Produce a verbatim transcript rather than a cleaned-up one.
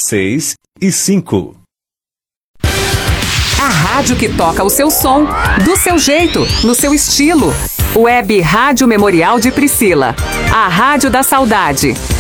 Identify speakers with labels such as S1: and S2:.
S1: seis e cinco.
S2: A rádio que toca o seu som, do seu jeito, no seu estilo. Web Rádio Memorial de Priscila. A Rádio da Saudade.